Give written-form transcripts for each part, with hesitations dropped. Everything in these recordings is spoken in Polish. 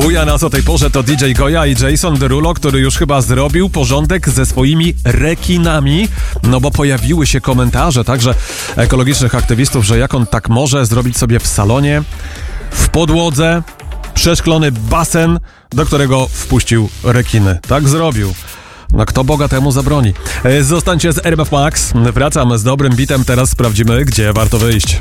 Buja nas o tej porze to DJ Goja i Jason Derulo, który już chyba zrobił porządek ze swoimi rekinami, no bo pojawiły się komentarze także ekologicznych aktywistów, że jak on tak może zrobić sobie w salonie, w podłodze, przeszklony basen, do którego wpuścił rekiny. Tak zrobił. No kto Boga temu zabroni? Zostańcie z RMF Max. Wracam z dobrym bitem, teraz sprawdzimy, gdzie warto wyjść.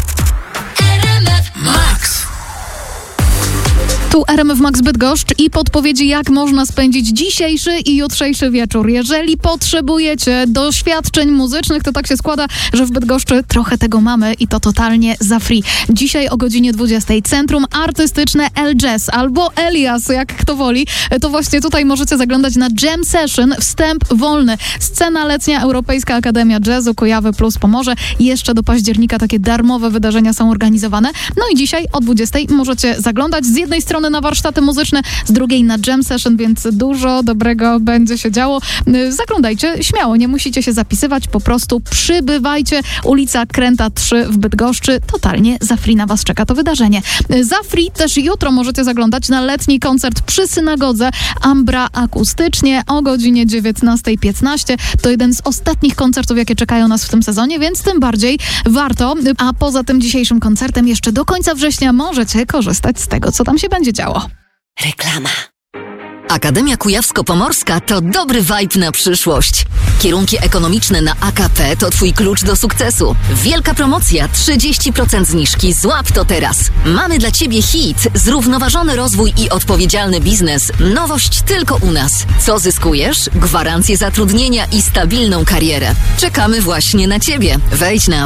Tu RMF Max Bydgoszcz i podpowiedzi, jak można spędzić dzisiejszy i jutrzejszy wieczór. Jeżeli potrzebujecie doświadczeń muzycznych, to tak się składa, że w Bydgoszczy trochę tego mamy i to totalnie za free. Dzisiaj o godzinie 20 Centrum Artystyczne El Jazz albo Elias, jak kto woli. To właśnie tutaj możecie zaglądać na Jam Session, wstęp wolny. Scena letnia Europejska Akademia Jazzu, Kujawy plus Pomorze. Jeszcze do października takie darmowe wydarzenia są organizowane. No i dzisiaj o 20 możecie zaglądać z jednej strony na warsztaty muzyczne, z drugiej na Jam Session, więc dużo dobrego będzie się działo. Zaglądajcie śmiało, nie musicie się zapisywać, po prostu przybywajcie. Ulica Kręta 3 w Bydgoszczy. Totalnie za free na was czeka to wydarzenie. Za free też jutro możecie zaglądać na letni koncert przy synagodze Ambra akustycznie o godzinie 19:15. To jeden z ostatnich koncertów, jakie czekają nas w tym sezonie, więc tym bardziej warto. A poza tym dzisiejszym koncertem jeszcze do końca września możecie korzystać z tego, co tam się będzie działo. Reklama. Akademia Kujawsko-Pomorska to dobry vibe na przyszłość. Kierunki ekonomiczne na AKP to twój klucz do sukcesu. Wielka promocja, 30% zniżki. Złap to teraz. Mamy dla ciebie hit, zrównoważony rozwój i odpowiedzialny biznes. Nowość tylko u nas. Co zyskujesz? Gwarancję zatrudnienia i stabilną karierę. Czekamy właśnie na ciebie. Wejdź na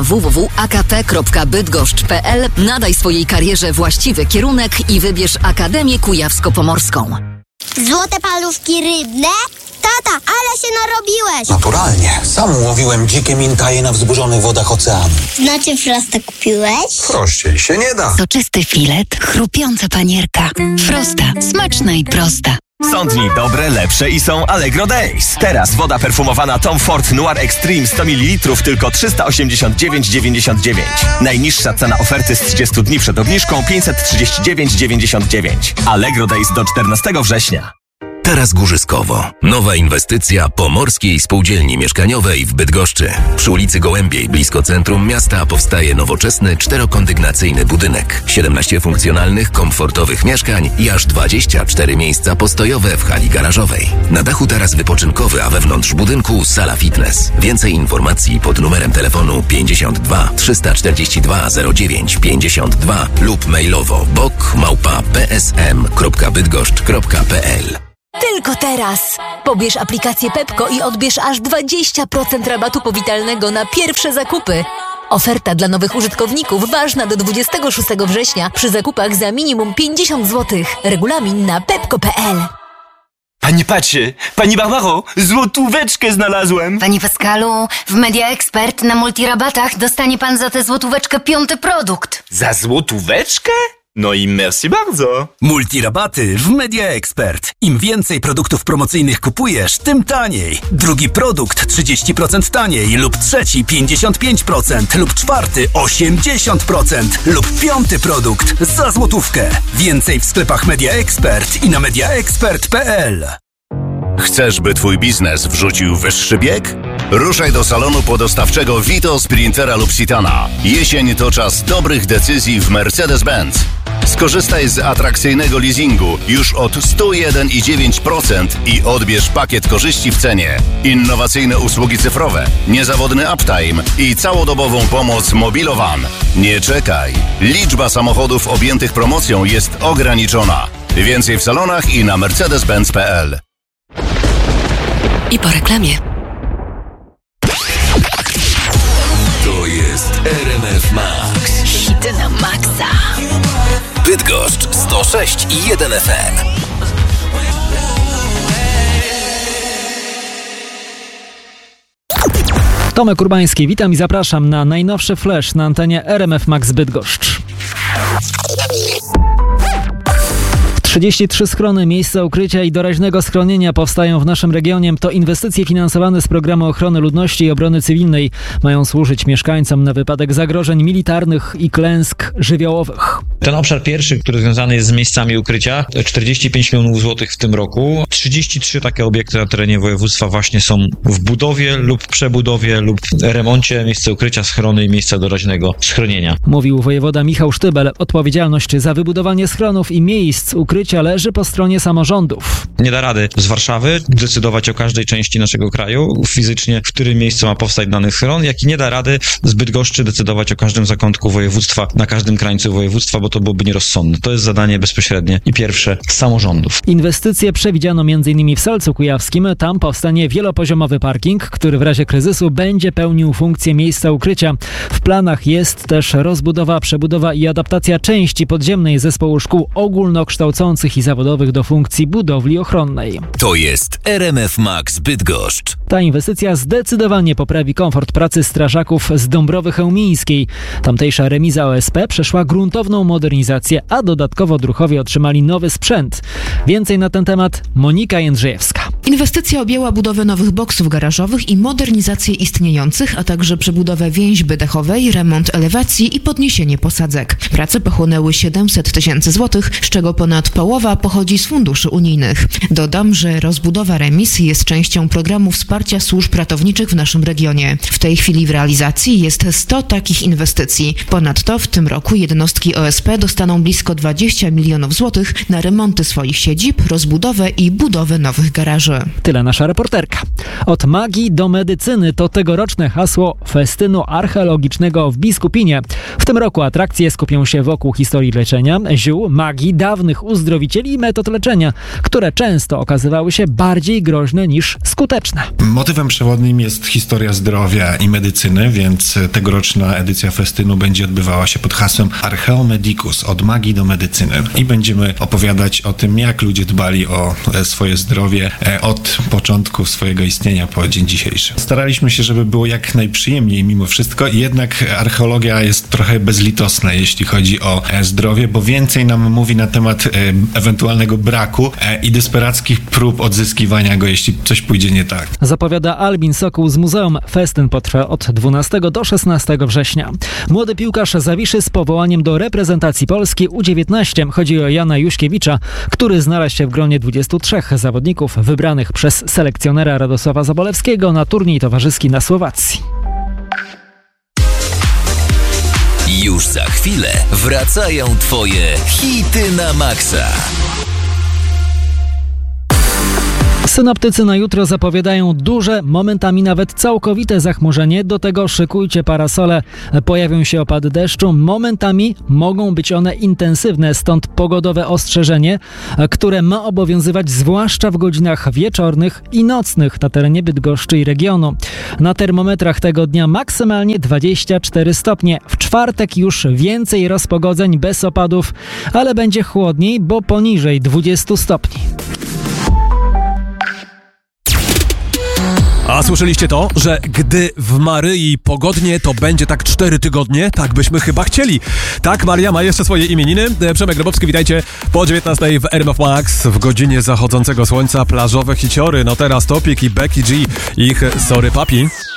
www.akp.bydgoszcz.pl, nadaj swojej karierze właściwy kierunek i wybierz Akademię Kujawsko-Pomorską. Złote paluszki rybne? Tata, ale się narobiłeś! Naturalnie. Sam łowiłem dzikie mintaje na wzburzonych wodach oceanu. Znaczy Frosta kupiłeś? Prościej się nie da. Soczysty filet, chrupiąca panierka. Frosta, smaczna i prosta. Są dni dobre, lepsze i są Allegro Days. Teraz woda perfumowana Tom Ford Noir Extreme 100 ml tylko 389,99. Najniższa cena oferty z 30 dni przed obniżką 539,99. Allegro Days do 14 września. Teraz Górzyskowo. Nowa inwestycja Pomorskiej Spółdzielni Mieszkaniowej w Bydgoszczy. Przy ulicy Gołębiej, blisko centrum miasta, powstaje nowoczesny, 4-kondygnacyjny budynek. 17 funkcjonalnych, komfortowych mieszkań i aż 24 miejsca postojowe w hali garażowej. Na dachu taras wypoczynkowy, a wewnątrz budynku sala fitness. Więcej informacji pod numerem telefonu 52 342 09 52 lub mailowo bok@psm.bydgoszcz.pl. Tylko teraz! Pobierz aplikację Pepko i odbierz aż 20% rabatu powitalnego na pierwsze zakupy. Oferta dla nowych użytkowników ważna do 26 września przy zakupach za minimum 50 zł. Regulamin na pepko.pl. Panie Pacie, Pani Barbaro, złotóweczkę znalazłem. Panie Pascalu, w Media Expert na multirabatach dostanie pan za tę złotóweczkę 5. produkt. Za złotóweczkę? No i merci bardzo. Multirabaty w Media Expert. Im więcej produktów promocyjnych kupujesz, tym taniej. Drugi produkt 30% taniej lub trzeci 55% lub czwarty 80% lub piąty produkt za złotówkę. Więcej w sklepach Media Expert i na mediaexpert.pl. Chcesz, by twój biznes wrzucił wyższy bieg? Ruszaj do salonu podostawczego Vito, Sprintera lub Citana. Jesień to czas dobrych decyzji w Mercedes-Benz. Skorzystaj z atrakcyjnego leasingu już od 101,9% i odbierz pakiet korzyści w cenie. Innowacyjne usługi cyfrowe, niezawodny uptime i całodobową pomoc Mobilowan. Nie czekaj. Liczba samochodów objętych promocją jest ograniczona. Więcej w salonach i na mercedes-benz.pl. I po reklamie. To jest RMF Max. Hity na maksa. Bydgoszcz 106,1 FM. Tomek Urbański, witam i zapraszam na najnowszy flash na antenie RMF Max Bydgoszcz. 33 schrony, miejsca ukrycia i doraźnego schronienia powstają w naszym regionie. To inwestycje finansowane z Programu Ochrony Ludności i Obrony Cywilnej. Mają służyć mieszkańcom na wypadek zagrożeń militarnych i klęsk żywiołowych. Ten obszar pierwszy, który związany jest z miejscami ukrycia, 45 milionów złotych w tym roku. 33 takie obiekty na terenie województwa właśnie są w budowie lub przebudowie lub remoncie, miejsce ukrycia, schrony i miejsca doraźnego schronienia. Mówił wojewoda Michał Sztybel. Odpowiedzialność za wybudowanie schronów i miejsc ukrycia leży po stronie samorządów. Nie da rady z Warszawy decydować o każdej części naszego kraju fizycznie, w którym miejscu ma powstać dany schron, jak i nie da rady z Bydgoszczy decydować o każdym zakątku województwa, na każdym krańcu województwa, bo to byłoby nierozsądne. To jest zadanie bezpośrednie i pierwsze samorządów. Inwestycje przewidziano m.in. w Selcu Kujawskim. Tam powstanie wielopoziomowy parking, który w razie kryzysu będzie pełnił funkcję miejsca ukrycia. W planach jest też rozbudowa, przebudowa i adaptacja części podziemnej zespołu szkół ogólnokształcących i zawodowych do funkcji budowli ochronnej. To jest RMF Max Bydgoszcz. Ta inwestycja zdecydowanie poprawi komfort pracy strażaków z Dąbrowy Chełmińskiej. Tamtejsza remiza OSP przeszła gruntowną modernizację, a dodatkowo druhowie otrzymali nowy sprzęt. Więcej na ten temat Monika Jędrzejewska. Inwestycja objęła budowę nowych boksów garażowych i modernizację istniejących, a także przebudowę więźby dachowej, remont elewacji i podniesienie posadzek. Prace pochłonęły 700 tysięcy złotych, z czego ponad połowa pochodzi z funduszy unijnych. Dodam, że rozbudowa remiz jest częścią programu wsparcia służb ratowniczych w naszym regionie. W tej chwili w realizacji jest 100 takich inwestycji. Ponadto w tym roku jednostki OSP dostaną blisko 20 milionów złotych na remonty swoich siedzib, rozbudowę i budowę nowych garaży. Tyle nasza reporterka. Od magii do medycyny to tegoroczne hasło festynu archeologicznego w Biskupinie. W tym roku atrakcje skupią się wokół historii leczenia, ziół, magii, dawnych uzdrowicieli i metod leczenia, które często okazywały się bardziej groźne niż skuteczne. Motywem przewodnim jest historia zdrowia i medycyny, więc tegoroczna edycja festynu będzie odbywała się pod hasłem Archeo Medicus, od magii do medycyny. I będziemy opowiadać o tym, jak ludzie dbali o swoje zdrowie od początku swojego istnienia po dzień dzisiejszy. Staraliśmy się, żeby było jak najprzyjemniej mimo wszystko, jednak archeologia jest trochę bezlitosna, jeśli chodzi o zdrowie, bo więcej nam mówi na temat ewentualnego braku i desperackich prób odzyskiwania go, jeśli coś pójdzie nie tak. Zapowiada Albin Sokół z Muzeum. Festyn potrwa od 12 do 16 września. Młody piłkarz zawiszy z powołaniem do reprezentacji Polski U19. Chodzi o Jana Juśkiewicza, który znalazł się w gronie 23 zawodników wybranych przez selekcjonera Radosława Zabolewskiego na turniej towarzyski na Słowacji. Już za chwilę wracają Twoje hity na maksa. Synoptycy na jutro zapowiadają duże, momentami nawet całkowite zachmurzenie. Do tego szykujcie parasole. Pojawią się opady deszczu. Momentami mogą być one intensywne, stąd pogodowe ostrzeżenie, które ma obowiązywać zwłaszcza w godzinach wieczornych i nocnych na terenie Bydgoszczy i regionu. Na termometrach tego dnia maksymalnie 24 stopnie. W czwartek już więcej rozpogodzeń bez opadów, ale będzie chłodniej, bo poniżej 20 stopni. A słyszeliście to, że gdy w Maryi pogodnie, to będzie tak 4 tygodnie? Tak byśmy chyba chcieli. Tak, Maria ma jeszcze swoje imieniny. Przemek Grabowski, witajcie po 19 w RMF Max w godzinie zachodzącego słońca, plażowe hiciory. No teraz Topik i Becky G, ich Sorry Papi.